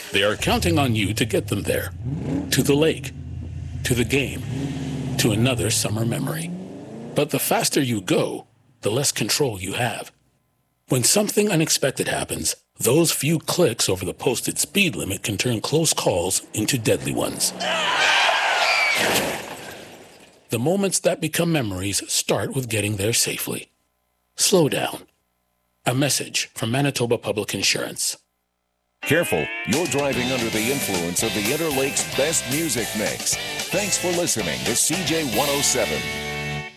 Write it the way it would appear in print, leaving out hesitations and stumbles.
They are counting on you to get them there. To the lake, to the game, to another summer memory. But the faster you go, the less control you have. When something unexpected happens, those few clicks over the posted speed limit can turn close calls into deadly ones. The moments that become memories start with getting there safely. Slow down. A message from Manitoba Public Insurance. Careful, you're driving under the influence of the Interlake's best music mix. Thanks for listening to CJ 107.